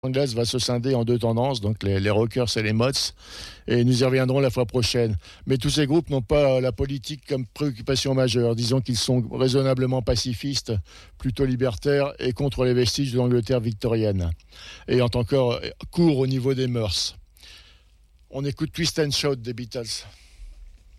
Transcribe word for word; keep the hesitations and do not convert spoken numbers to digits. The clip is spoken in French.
anglaise va se scinder en deux tendances, donc les, les rockers et les mods, et nous y reviendrons la fois prochaine. Mais tous ces groupes n'ont pas la politique comme préoccupation majeure. Disons qu'ils sont raisonnablement pacifistes, plutôt libertaires et contre les vestiges de l'Angleterre victorienne, ayant encore cours au niveau des mœurs. On écoute Twist and Shout des Beatles.